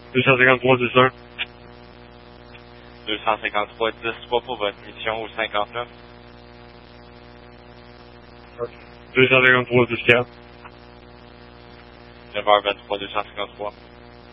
253, 10-1. 253, 10-3 pour votre mission au 59. 253, 10-4. 9h23, 253.